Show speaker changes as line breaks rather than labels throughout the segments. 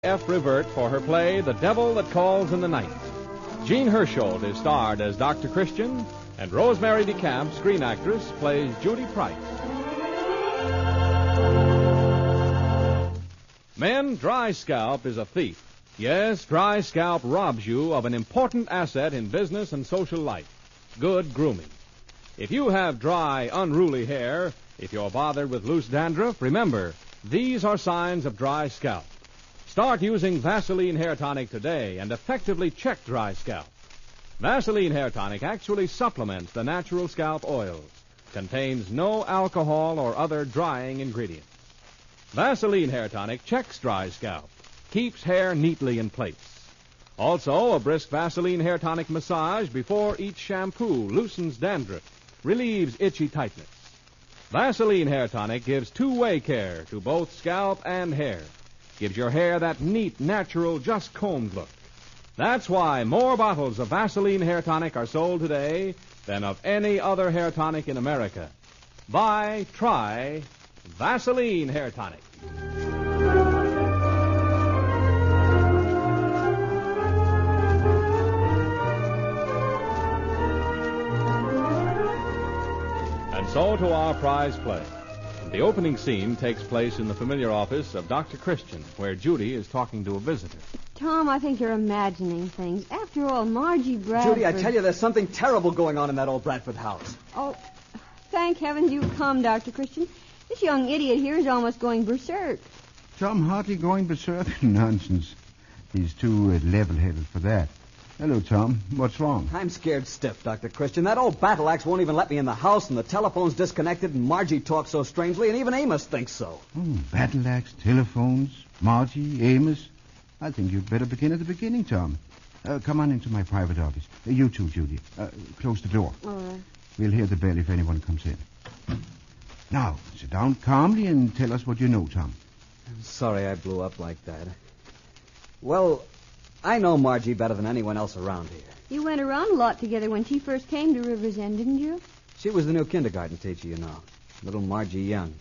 F. Revert for her play The Devil That Calls in the Night. Jean Hersholt is starred as Dr. Christian, and Rosemary DeCamp, screen actress, plays Judy Price. Men, dry scalp is a thief. Yes, dry scalp robs you of an important asset in business and social life, good grooming. If you have dry, unruly hair, if you're bothered with loose dandruff, remember, these are signs of dry scalp. Start using Vaseline Hair Tonic today and effectively check dry scalp. Vaseline Hair Tonic actually supplements the natural scalp oils. Contains no alcohol or other drying ingredients. Vaseline Hair Tonic checks dry scalp, keeps hair neatly in place. Also, a brisk Vaseline Hair Tonic massage before each shampoo loosens dandruff, relieves itchy tightness. Vaseline Hair Tonic gives two-way care to both scalp and hair. Gives your hair that neat, natural, just combed look. That's why more bottles of Vaseline Hair Tonic are sold today than of any other hair tonic in America. Try Vaseline Hair Tonic. And so to our prize play. The opening scene takes place in the familiar office of Dr. Christian, where Judy is talking to a visitor.
Tom, I think you're imagining things. After all, Margie Bradford...
Judy, I tell you, there's something terrible going on in that old Bradford house.
Oh, thank heavens you've come, Dr. Christian. This young idiot here is almost going berserk.
Tom Hartley going berserk? Nonsense. He's too level-headed for that. Hello, Tom. What's wrong?
I'm scared stiff, Dr. Christian. That old battle axe won't even let me in the house, and the telephone's disconnected, and Margie talks so strangely, and even Amos thinks so.
Oh, battle axe, telephones, Margie, Amos. I think you'd better begin at the beginning, Tom. Come on into my private office. You too, Judy. Close the door.
All right.
We'll hear the bell if anyone comes in. Now, sit down calmly and tell us what you know, Tom.
I'm sorry I blew up like that. Well, I know Margie better than anyone else around here.
You went around a lot together when she first came to Rivers End, didn't you?
She was the new kindergarten teacher, you know. Little Margie Young.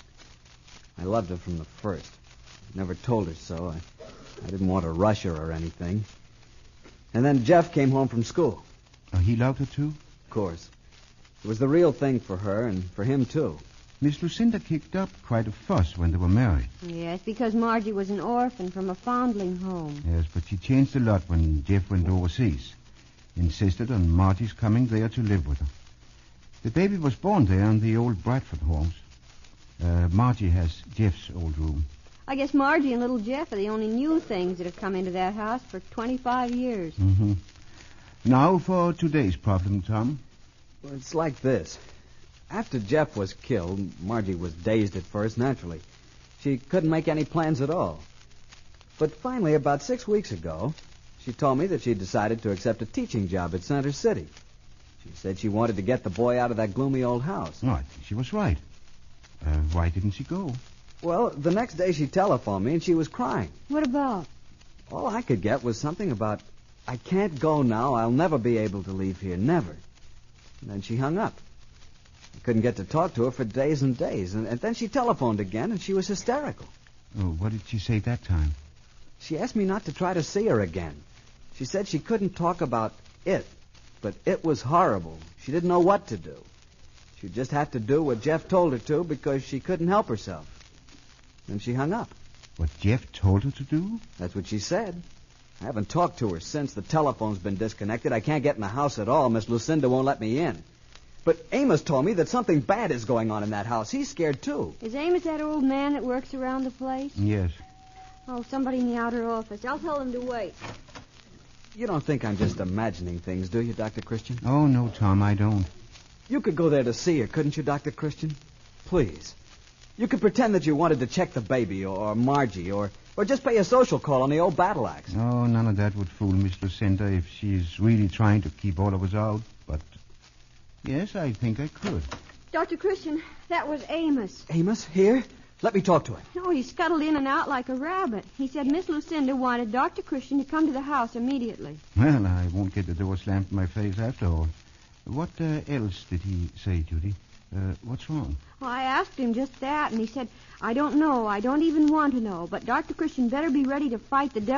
I loved her from the first. Never told her so. I didn't want to rush her or anything. And then Jeff came home from school.
Oh, he loved her, too?
Of course. It was the real thing for her and for him, too.
Miss Lucinda kicked up quite a fuss when they were married.
Yes, because Margie was an orphan from a foundling home.
Yes, but she changed a lot when Jeff went overseas. Insisted on Margie's coming there to live with her. The baby was born there in the old Bradford homes. Margie has Jeff's old room.
I guess Margie and little Jeff are the only new things that have come into that house for 25 years.
Mm-hmm. Now for today's problem, Tom.
Well, it's like this. After Jeff was killed, Margie was dazed at first, naturally. She couldn't make any plans at all. But finally, about 6 weeks ago, she told me that she'd decided to accept a teaching job at Center City. She said she wanted to get the boy out of that gloomy old house.
Oh, I think she was right. Why didn't she go?
Well, the next day she telephoned me and she was crying.
What about?
All I could get was something about, I can't go now, I'll never be able to leave here, never. And then she hung up. I couldn't get to talk to her for days and days. And then she telephoned again, and she was hysterical.
Oh, what did she say that time?
She asked me not to try to see her again. She said she couldn't talk about it, but it was horrible. She didn't know what to do. She just had to do what Jeff told her to because she couldn't help herself. Then she hung up.
What Jeff told her to do?
That's what she said. I haven't talked to her since. The telephone's been disconnected. I can't get in the house at all. Miss Lucinda won't let me in. But Amos told me that something bad is going on in that house. He's scared, too.
Is Amos that old man that works around the place?
Yes.
Oh, somebody in the outer office. I'll tell them to wait.
You don't think I'm just imagining things, do you, Dr. Christian?
Oh, no, Tom, I don't.
You could go there to see her, couldn't you, Dr. Christian? Please. You could pretend that you wanted to check the baby or Margie or just pay a social call on the old battle axe.
Oh, none of that would fool Miss Lucinda if she's really trying to keep all of us out. But, yes, I think I could.
Dr. Christian, that was Amos.
Amos? Here? Let me talk to him.
Oh, he scuttled in and out like a rabbit. He said Miss Lucinda wanted Dr. Christian to come to the house immediately.
Well, I won't get the door slammed in my face after all. What else did he say, Judy? What's wrong?
Well, I asked him just that, and he said, I don't know. I don't even want to know. But Dr. Christian better be ready to fight the devil